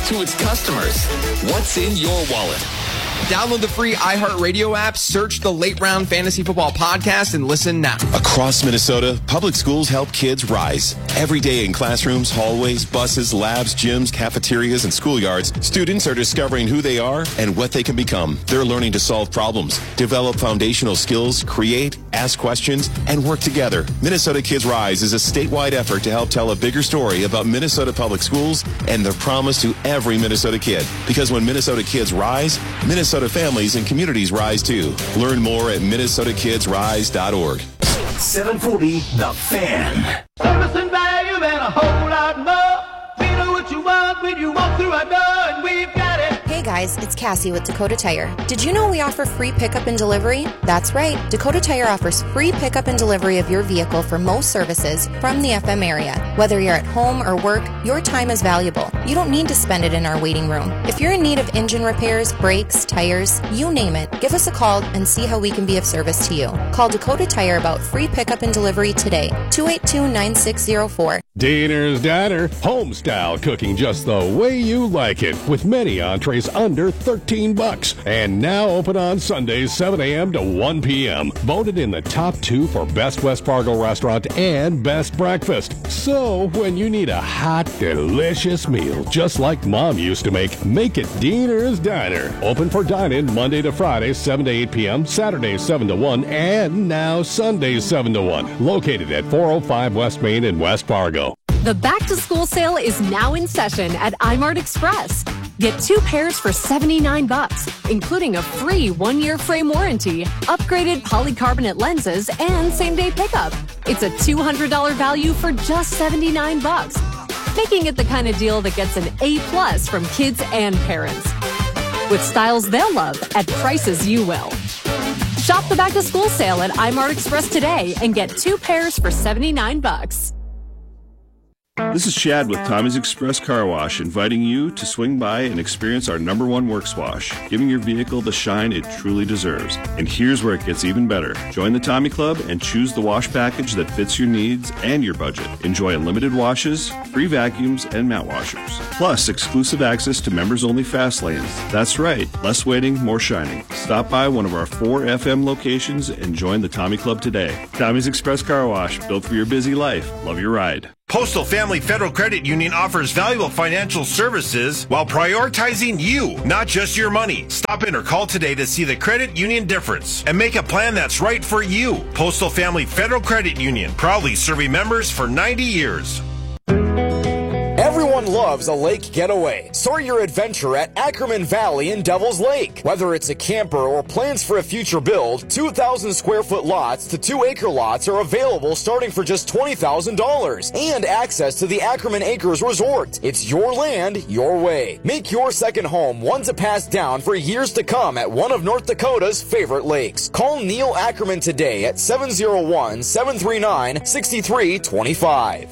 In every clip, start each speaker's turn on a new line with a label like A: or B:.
A: to its customers. What's in your wallet?
B: Download the free iHeartRadio app, search the Late Round Fantasy Football Podcast, and listen now.
C: Across Minnesota, public schools help kids rise. Every day in classrooms, hallways, buses, labs, gyms, cafeterias, and schoolyards, students are discovering who they are and what they can become. They're learning to solve problems, develop foundational skills, create, ask questions, and work together. Minnesota Kids Rise is a statewide effort to help tell a bigger story about Minnesota public schools and their promise to every Minnesota kid. Because when Minnesota kids rise, Minnesota families and communities rise too. Learn more at minnesotakidsrise.org.
D: 740 The Fan.
E: Service and value and a whole lot more. We know what you want when you walk through our door, and we've got it.
F: Hey guys, it's Cassie with Dakota Tire. Did you know we offer free pickup and delivery? That's right. Dakota Tire offers free pickup and delivery of your vehicle for most services from the FM area. Whether you're at home or work, your time is valuable. You don't need to spend it in our waiting room. If you're in need of engine repairs, brakes, tires, you name it, give us a call and see how we can be of service to you. Call Dakota Tire about free pickup and delivery today. 282-9604.
G: Diener's Diner, home style cooking just the way you like it, with many entrees under $13. And now open on Sundays, 7 a.m. to 1 p.m. Voted in the top 2 for Best West Fargo Restaurant and Best Breakfast. So when you need a hot, delicious meal just like Mom used to make it Diener's Diner. Open for dine-in Monday to Friday, 7 to 8 p.m., Saturdays 7 to 1, and now Sundays 7 to 1. Located at 405 West Main in West Fargo.
H: The back-to-school sale is now in session at iMart Express. Get 2 pairs for $79, including a free 1-year frame warranty, upgraded polycarbonate lenses, and same-day pickup. It's a $200 value for just $79, making it the kind of deal that gets an A+ from kids and parents. With styles they'll love at prices you will. Shop the back-to-school sale at iMart Express today and get 2 pairs for $79.
I: This is Chad with Tommy's Express Car Wash, inviting you to swing by and experience our #1 works wash, giving your vehicle the shine it truly deserves. And here's where it gets even better. Join the Tommy Club and choose the wash package that fits your needs and your budget. Enjoy unlimited washes, free vacuums, and mat washers. Plus, exclusive access to members-only fast lanes. That's right, less waiting, more shining. Stop by one of our 4 FM locations and join the Tommy Club today. Tommy's Express Car Wash, built for your busy life. Love your ride.
J: Postal Family Federal Credit Union offers valuable financial services while prioritizing you, not just your money. Stop in or call today to see the credit union difference and make a plan that's right for you. Postal Family Federal Credit Union, proudly serving members for 90 years.
K: Everyone loves a lake getaway. Start your adventure at Ackerman Valley in Devil's Lake. Whether it's a camper or plans for a future build, 2,000 square foot lots to 2-acre lots are available starting for just $20,000. And access to the Ackerman Acres Resort. It's your land, your way. Make your second home one to pass down for years to come at one of North Dakota's favorite lakes. Call Neil Ackerman today at 701-739-6325.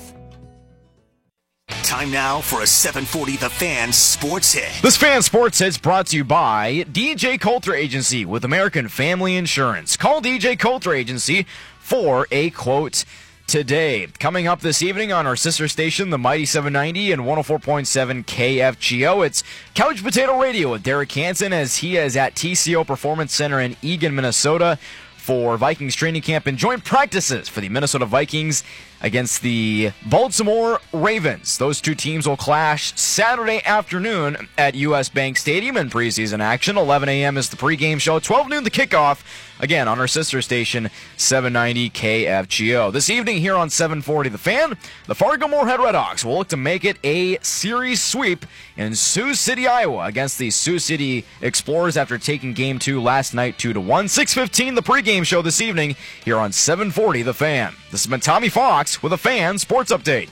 D: Time now for a 740 The Fan Sports Hit.
L: This Fan Sports Hit's brought to you by DJ Coulter Agency with American Family Insurance. Call DJ Coulter Agency for a quote today. Coming up this evening on our sister station, the Mighty 790 and 104.7 KFGO, it's Couch Potato Radio with Derek Hansen as he is at TCO Performance Center in Eagan, Minnesota for Vikings training camp and joint practices for the Minnesota Vikings against the Baltimore Ravens. Those two teams will clash Saturday afternoon at U.S. Bank Stadium in preseason action. 11 a.m. is the pregame show. 12 noon the kickoff. Again, on our sister station, 790 KFGO. This evening here on 740 The Fan, the Fargo-Moorhead Redhawks will look to make it a series sweep in Sioux City, Iowa against the Sioux City Explorers after taking Game 2 last night 2-1. 6:15 the pregame show this evening here on 740 The Fan. This has been Tommy Fox with a Fan Sports Update.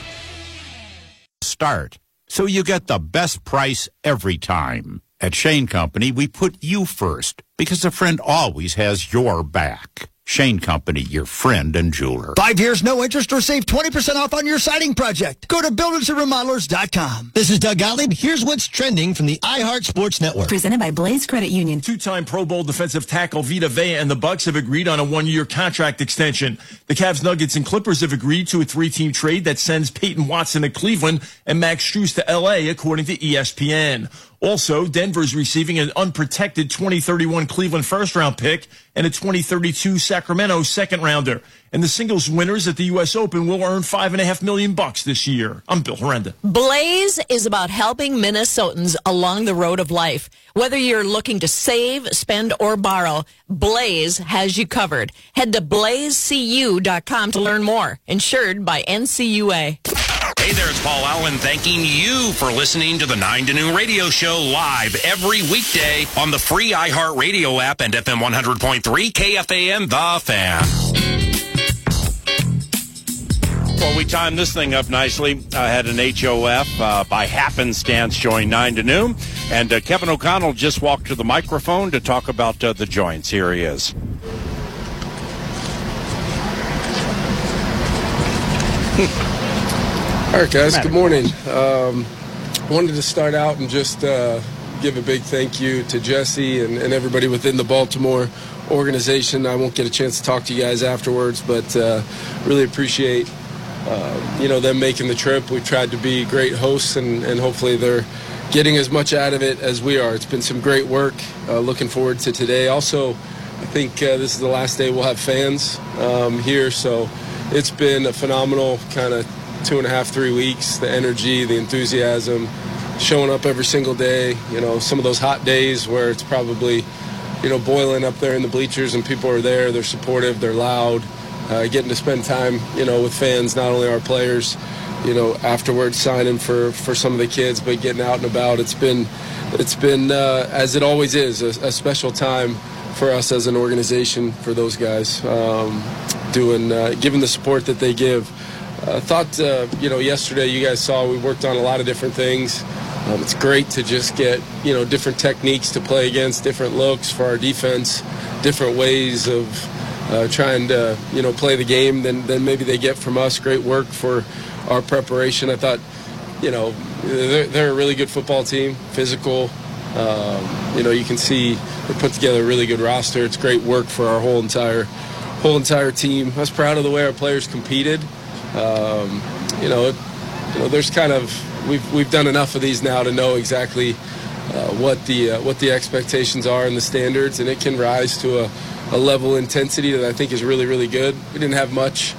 M: Start so you get the best price every time. At Shane Company, we put you first because a friend always has your back. Shane Company, your friend and jeweler.
N: 5 years, no interest, or save 20% off on your siding project. Go to buildersandremodelers.com. This is Doug Gottlieb. Here's what's trending from the iHeart Sports Network.
O: Presented by Blaze Credit Union.
P: Two-time Pro Bowl defensive tackle Vita Vea and the Bucks have agreed on a one-year contract extension. The Cavs, Nuggets, and Clippers have agreed to a 3-team trade that sends Peyton Watson to Cleveland and Max Strus to L.A., according to ESPN. Also, Denver's receiving an unprotected 2031 Cleveland first-round pick and a 2032 Sacramento second-rounder. And the singles winners at the U.S. Open will earn $5.5 million this year. I'm Bill Horrenda.
Q: Blaze is about helping Minnesotans along the road of life. Whether you're looking to save, spend, or borrow, Blaze has you covered. Head to blazecu.com to learn more. Insured by NCUA.
R: Hey there, it's Paul Allen thanking you for listening to the 9 to Noon radio show live every weekday on the free iHeartRadio app and FM 100.3 KFAN The Fan.
M: Well, we timed this thing up nicely. I had an HOF by happenstance join 9 to Noon, and Kevin O'Connell just walked to the microphone to talk about the joints. Here he is.
S: All right, guys, good morning. Wanted to start out and just give a big thank you to Jesse and everybody within the Baltimore organization. I won't get a chance to talk to you guys afterwards, but really appreciate them making the trip. We've tried to be great hosts, and hopefully they're getting as much out of it as we are. It's been some great work. Looking forward to today. Also, I think this is the last day we'll have fans here, so it's been a phenomenal kind of 2.5, 3 weeks. The energy, the enthusiasm, showing up every single day. Some of those hot days where it's probably, boiling up there in the bleachers and people are there. They're supportive. They're loud. Getting to spend time, with fans, not only our players, afterwards signing for some of the kids, but getting out and about. It's been as it always is, a special time for us as an organization, for those guys, giving the support that they give. Yesterday you guys saw we worked on a lot of different things. It's great to just get, different techniques to play against, different looks for our defense, different ways of trying to, play the game than maybe they get from us. Great work for our preparation. I thought, they're a really good football team, physical. You can see they put together a really good roster. It's great work for our whole entire team. I was proud of the way our players competed. There's kind of we've done enough of these now to know exactly what the expectations are and the standards, and it can rise to a level of intensity that I think is really, really good. We didn't have much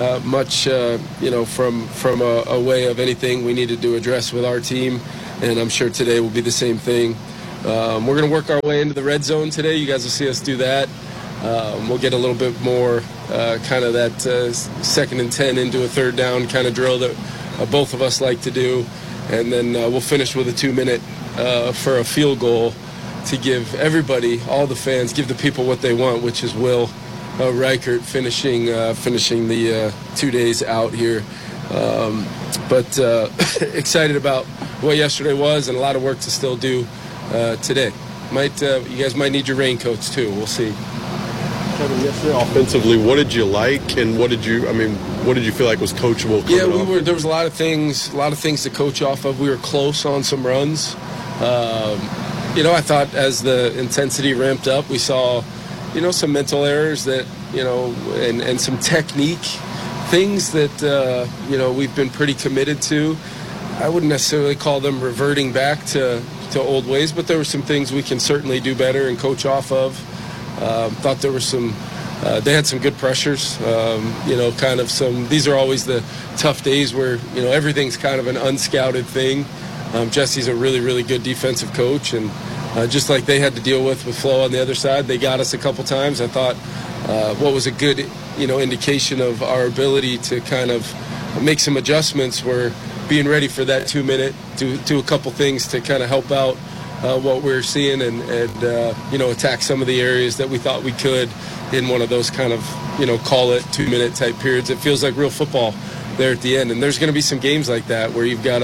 S: from a way of anything we needed to address with our team, and I'm sure today will be the same thing. We're going to work our way into the red zone today. You guys will see us do that. We'll get a little bit more kind of that 2nd and 10 into a 3rd down kind of drill that both of us like to do. And then we'll finish with a 2-minute for a field goal to give everybody, all the fans, give the people what they want, which is Will Reichert finishing the 2 days out here. But excited about what yesterday was, and a lot of work to still do today. You guys might need your raincoats too. We'll see.
T: Kevin, yesterday offensively, what did you like, and what did you feel like was coachable?
S: Yeah, there was a lot of things to coach off of. We were close on some runs. I thought as the intensity ramped up, we saw, some mental errors that, and some technique things that, we've been pretty committed to. I wouldn't necessarily call them reverting back to old ways, but there were some things we can certainly do better and coach off of. Thought there were they had some good pressures, these are always the tough days where, everything's kind of an unscouted thing. Jesse's a really, really good defensive coach, and just like they had to deal with Flo on the other side, they got us a couple times. I thought what was a good, indication of our ability to kind of make some adjustments were being ready for that 2-minute, do a couple things to kind of help out what we're seeing and attack some of the areas that we thought we could in one of those kind of, call it 2-minute type periods. It feels like real football there at the end. And there's going to be some games like that where you've got to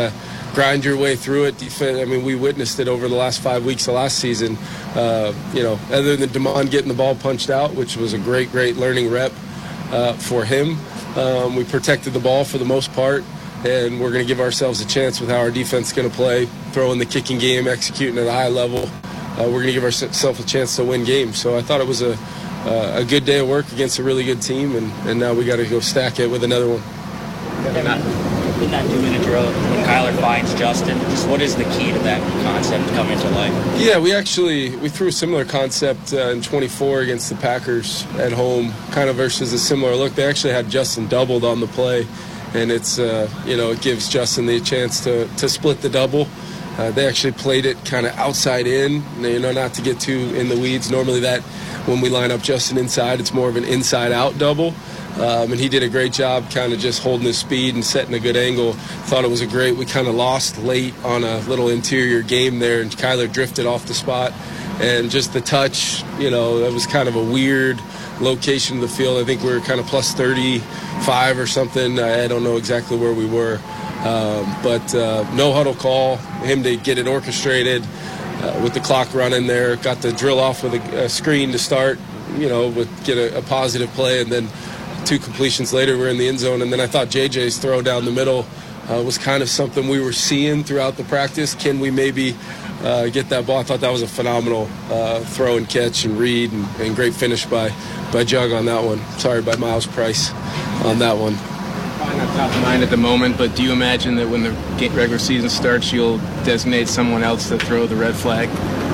S: grind your way through it. I mean, we witnessed it over the last 5 weeks of last season. Other than Damon getting the ball punched out, which was a great learning rep for him, we protected the ball for the most part, and we're going to give ourselves a chance with how our defense is going to play, throwing the kicking game, executing at a high level. We're going to give ourselves a chance to win games. So I thought it was a good day of work against a really good team, and now we got to go stack it with another one.
O: In that 2-minute drill, when Kyler finds Justin, just what is the key to that concept coming to life? Yeah,
S: we threw a similar concept in 24 against the Packers at home, kind of versus a similar look. They actually had Justin doubled on the play, and it's it gives Justin the chance to split the double. They actually played it kind of outside in, not to get too in the weeds. Normally when we line up Justin inside, it's more of an inside-out double. And he did a great job kind of just holding his speed and setting a good angle. Thought it was we kind of lost late on a little interior game there, and Kyler drifted off the spot. And just the touch, that was kind of a weird location of the field. I think we were kind of plus 35 or something. I don't know exactly where we were. But no huddle call, him to get it orchestrated with the clock running there. Got the drill off with a screen to start, get a positive play, and then 2 completions later, we're in the end zone. And then I thought JJ's throw down the middle was kind of something we were seeing throughout the practice. Can we maybe get that ball? I thought that was a phenomenal throw and catch and read, and great finish by Jug on that one. Sorry, by Miles Price on that one.
U: Probably not top of mind at the moment, but do you imagine that when the regular season starts, you'll designate someone else to throw the red flag?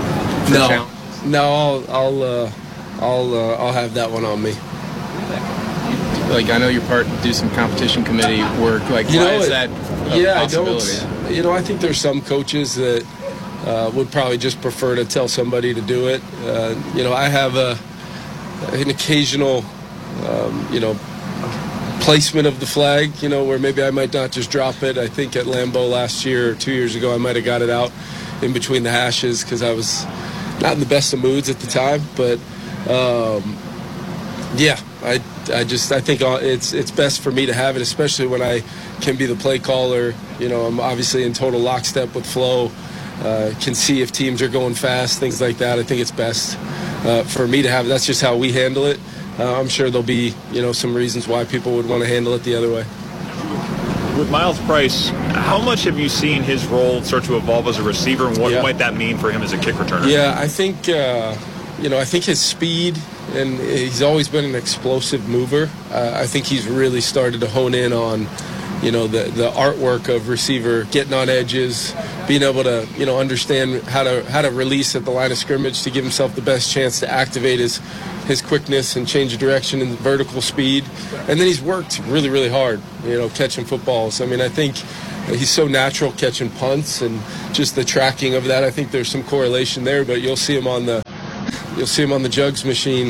S: No, I'll have that one on me.
U: Like, I know you're do some competition committee work. Like, why is that a possibility?
S: I think there's some coaches that would probably just prefer to tell somebody to do it. I have an occasional, placement of the flag, where maybe I might not just drop it. I think at Lambeau last year or 2 years ago, I might have got it out in between the hashes because I was not in the best of moods at the time. But, I think it's best for me to have it, especially when I can be the play caller. I'm obviously in total lockstep with flow, can see if teams are going fast, things like that. I think it's best for me to have it. That's just how we handle it. I'm sure there'll be, some reasons why people would want to handle it the other way.
V: With Miles Price, how much have you seen his role start to evolve as a receiver, and what might that mean for him as a kick returner? Yeah,
S: I think, I think his speed, and he's always been an explosive mover. I think he's really started to hone in on, the artwork of receiver, getting on edges, being able to, understand how to release at the line of scrimmage to give himself the best chance to activate his quickness and change of direction and vertical speed. And then he's worked really, really hard, catching footballs. I mean, I think he's so natural catching punts and just the tracking of that. I think there's some correlation there, but you'll see him on the jugs machine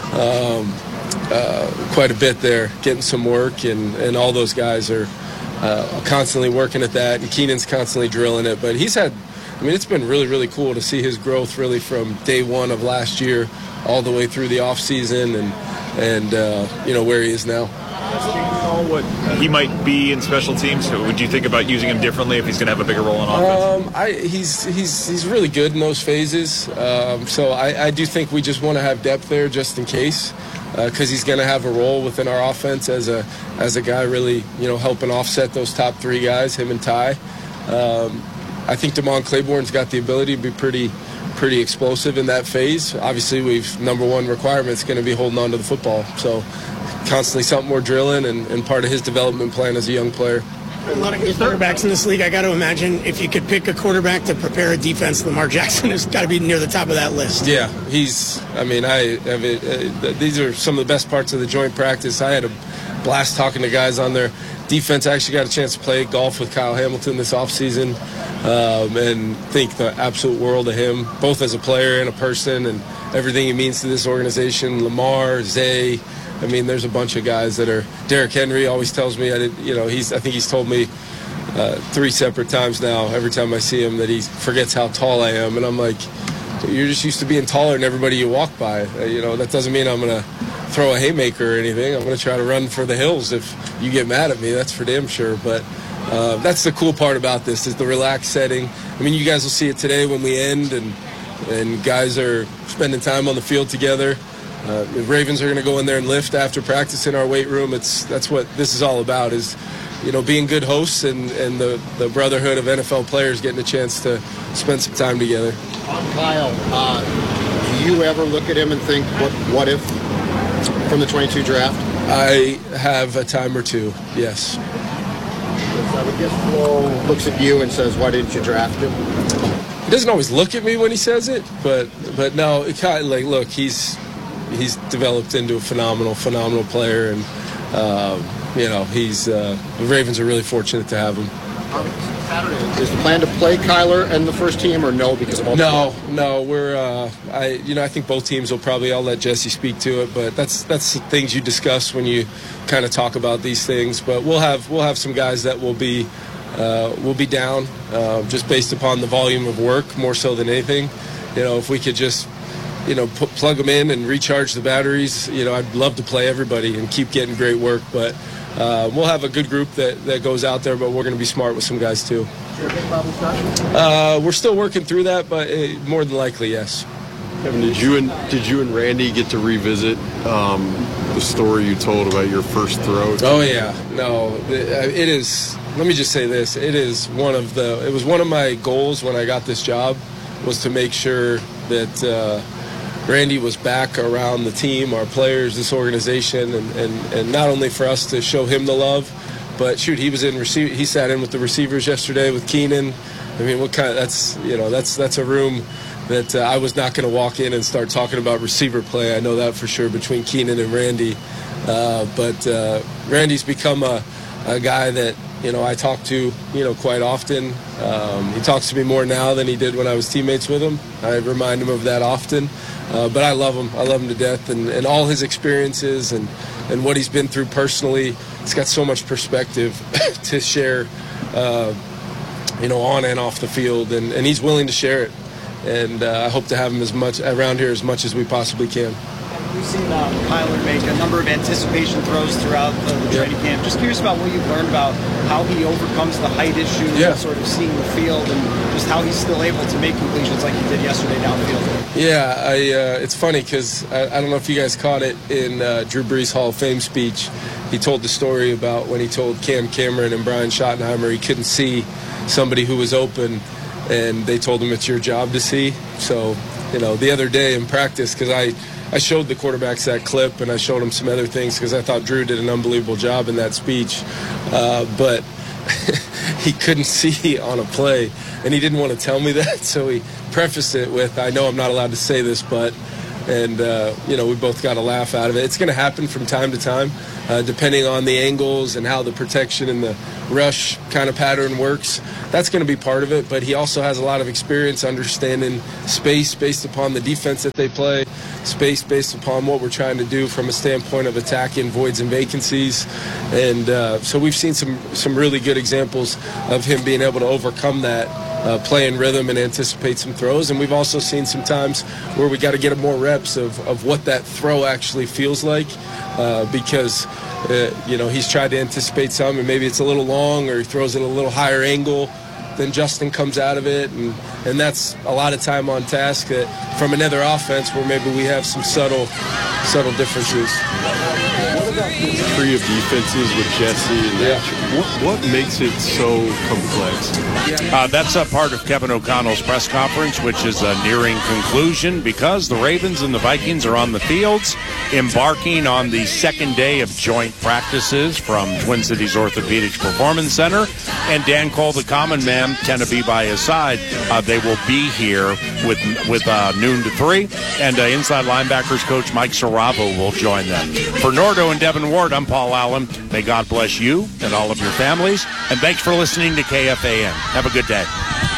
S: quite a bit there, getting some work, and all those guys are constantly working at that, and Keenan's constantly drilling it. But it's been really, really cool to see his growth really from day one of last year all the way through the off season and where he is now.
V: What he might be in special teams? Would you think about using him differently if he's going to have a bigger role in offense?
S: He's really good in those phases. So I do think we just want to have depth there just in case, because he's going to have a role within our offense as a guy really helping offset those top 3 guys, him and Ty. I think Damon Claiborne's got the ability to be pretty explosive in that phase. Obviously, number 1 requirement is going to be holding on to the football. So constantly something we're drilling and part of his development plan as a young player.
W: A lot of good quarterbacks in this league. I got to imagine if you could pick a quarterback to prepare a defense, Lamar Jackson has got to be near the top of that list.
S: Yeah, these are some of the best parts of the joint practice. I had a blast talking to guys on their defense. I actually got a chance to play golf with Kyle Hamilton this offseason, and think the absolute world of him, both as a player and a person, and everything he means to this organization. Lamar, Zay. There's a bunch of guys that are. Derrick Henry always tells me, I think he's told me 3 separate times now, every time I see him, that he forgets how tall I am. And I'm like, you're just used to being taller than everybody you walk by. That doesn't mean I'm going to throw a haymaker or anything. I'm going to try to run for the hills if you get mad at me. That's for damn sure. But that's the cool part about this, is the relaxed setting. I mean, you guys will see it today when we end, and guys are spending time on the field together. The Ravens are going to go in there and lift after practice in our weight room. That's what this is all about, is, you know, being good hosts and the brotherhood of NFL players getting a chance to spend some time together.
A: Kyle, do you ever look at him and think, what if, from the 22 draft?
S: I have a time or two, yes.
A: I would guess Flo looks at you and says, why didn't you draft him?
S: He doesn't always look at me when he says it, but no, it kind of, like, look, he's developed into a phenomenal player, and you know, the Ravens are really fortunate to have him.
A: Is the plan to play Kyler and the first team, or no, because of all
S: No, we're I think both teams will probably, I'll let Jesse speak to it, but that's the things you discuss when you kind of talk about these things. But we'll have some guys that will be down, just based upon the volume of work, more so than anything. You know, if we could just, you know, plug them in and recharge the batteries, you know, I'd love to play everybody and keep getting great work. But we'll have a good group that goes out there, but we're going to be smart with some guys too. We're still working through that, but more than likely, yes.
T: Kevin, did you and Randy get to revisit the story you told about your first throw?
S: Oh yeah, no, it is. Let me just say this: it was one of my goals when I got this job, was to make sure that Randy was back around the team, our players, this organization, and not only for us to show him the love, but shoot, he sat in with the receivers yesterday with Keenan. I mean, what kind of, that's a room that I was not going to walk in and start talking about receiver play. I know that for sure, between Keenan and Randy. But Randy's become a guy that, you know, I talk to, you know, quite often. He talks to me more now than he did when I was teammates with him. I remind him of that often. But I love him. I love him to death, and all his experiences and what he's been through personally. He's got so much perspective to share, you know, on and off the field, and he's willing to share it. And I hope to have him as much around here as much as we possibly can.
B: We've seen Kyler make a number of anticipation throws throughout the training camp. Just curious about what you've learned about how he overcomes the height issue, and sort of seeing the field, and just how he's still able to make completions like he did yesterday downfield.
S: Yeah, it's funny because I don't know if you guys caught it in Drew Brees' Hall of Fame speech. He told the story about when he told Cam Cameron and Brian Schottenheimer he couldn't see somebody who was open, and they told him it's your job to see. So, you know, the other day in practice, because I showed the quarterbacks that clip, and I showed them some other things because I thought Drew did an unbelievable job in that speech. But he couldn't see on a play, and he didn't want to tell me that, so he prefaced it with, I know I'm not allowed to say this, but, and, you know, we both got a laugh out of it. It's going to happen from time to time, depending on the angles and how the protection and the rush kind of pattern works. That's going to be part of it, but he also has a lot of experience understanding space based upon the defense that they play, space based upon what we're trying to do from a standpoint of attacking voids and vacancies. And so we've seen some really good examples of him being able to overcome that, play in rhythm and anticipate some throws. And we've also seen some times where we got to get more reps of what that throw actually feels like, because you know, he's tried to anticipate some, and maybe it's a little long, or he throws it a little higher angle than Justin comes out of it, and that's a lot of time on task from another offense where maybe we have some subtle differences.
T: What about this tree of defenses with Jesse and that? What makes it so complex?
M: That's a part of Kevin O'Connell's press conference, which is nearing conclusion, because the Ravens and the Vikings are on the fields, embarking on the second day of joint practices from Twin Cities Orthopedics Performance Center. And Dan Cole, the common man, tend to be by his side. They will be here with noon to 3, and inside linebackers coach Mike Saravo will join them. For Nordo and Devin Ward, I'm Paul Allen. May God bless you and all of your families, and thanks for listening to KFAN. Have a good day.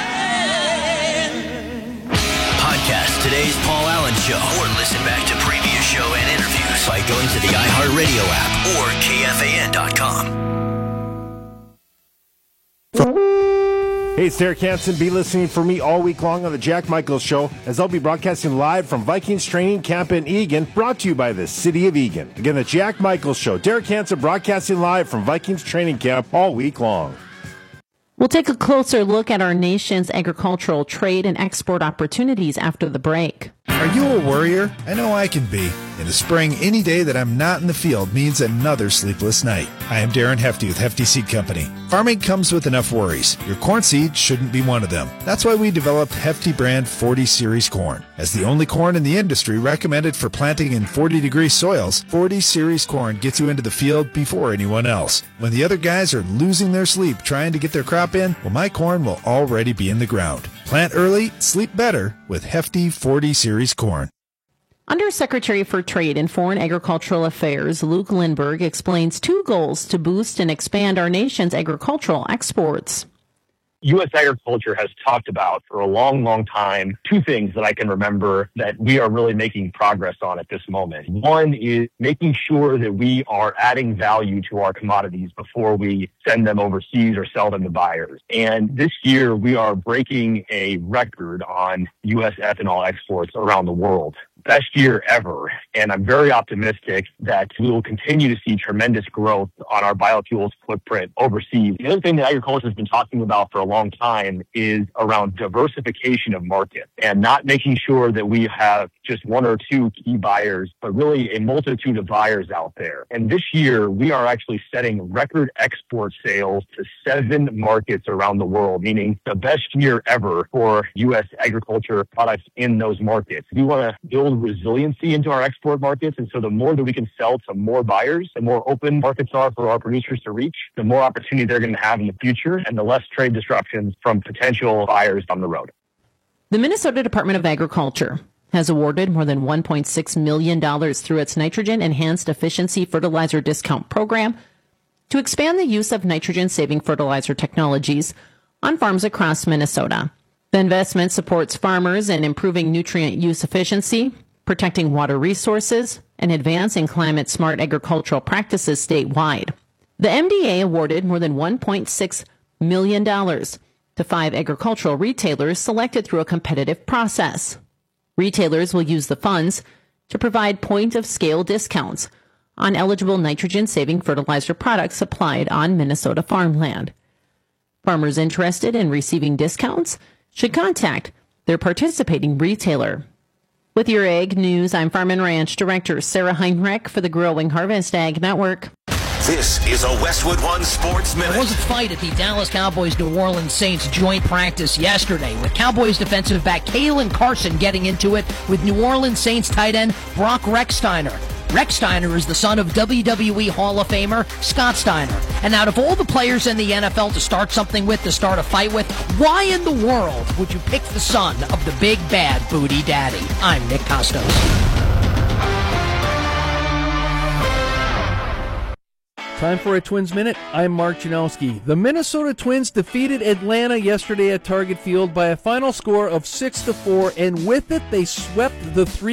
D: Podcast today's Paul Allen Show, or listen back to previous show and interviews by going to the iHeartRadio app or KFAN.com.
C: Hey, it's Derek Hansen. Be listening for me all week long on the Jack Michaels Show, as I'll be broadcasting live from Vikings Training Camp in Eagan, brought to you by the City of Eagan. Again, the Jack Michaels Show. Derek Hansen broadcasting live from Vikings Training Camp all week long.
E: We'll take a closer look at our nation's agricultural trade and export opportunities after the break.
F: Are you a worrier? I know I can be. In the spring, any day that I'm not in the field means another sleepless night. I am Darren Hefty with Hefty Seed Company. Farming comes with enough worries. Your corn seed shouldn't be one of them. That's why we developed Hefty brand 40 Series corn. As the only corn in the industry recommended for planting in 40-degree soils, 40 Series corn gets you into the field before anyone else. When the other guys are losing their sleep trying to get their crop in, well, my corn will already be in the ground. Plant early, sleep better with Hefty 40 Series corn.
E: Undersecretary for Trade and Foreign Agricultural Affairs Luke Lindberg explains 2 goals to boost and expand our nation's agricultural exports.
G: U.S. agriculture has talked about for a long, long time 2 things that I can remember that we are really making progress on at this moment. One is making sure that we are adding value to our commodities before we send them overseas or sell them to buyers. And this year, we are breaking a record on U.S. ethanol exports around the world. Best year ever. And I'm very optimistic that we will continue to see tremendous growth on our biofuels footprint overseas. The other thing that agriculture has been talking about for a long time is around diversification of markets and not making sure that we have just 1 or 2 key buyers, but really a multitude of buyers out there. And this year, we are actually setting record export sales to 7 markets around the world, meaning the best year ever for U.S. agriculture products in those markets. We want to build resiliency into our export markets. And so the more that we can sell to more buyers, the more open markets are for our producers to reach, the more opportunity they're going to have in the future and the less trade disruptions from potential buyers down the road.
E: The Minnesota Department of Agriculture has awarded more than $1.6 million through its Nitrogen Enhanced Efficiency Fertilizer Discount Program to expand the use of nitrogen-saving fertilizer technologies on farms across Minnesota. The investment supports farmers in improving nutrient use efficiency, protecting water resources, and advancing climate-smart agricultural practices statewide. The MDA awarded more than $1.6 million to 5 agricultural retailers selected through a competitive process. Retailers will use the funds to provide point-of-scale discounts on eligible nitrogen-saving fertilizer products supplied on Minnesota farmland. Farmers interested in receiving discounts should contact their participating retailer. With your Ag News, I'm Farm and Ranch Director Sarah Heinrich for the Growing Harvest Ag Network.
D: This is a Westwood One Sports Minute.
X: There was a fight at the Dallas Cowboys-New Orleans Saints joint practice yesterday, with Cowboys defensive back Kalen Carson getting into it with New Orleans Saints tight end Brock Rechsteiner. Rechsteiner is the son of WWE Hall of Famer Scott Steiner. And out of all the players in the NFL to start something with, to start a fight with, why in the world would you pick the son of the big bad booty daddy? I'm Nick Costos.
Y: Time for a Twins Minute. I'm Mark Janowski. The Minnesota Twins defeated Atlanta yesterday at Target Field by a final score of 6-4, and with it, they swept the 3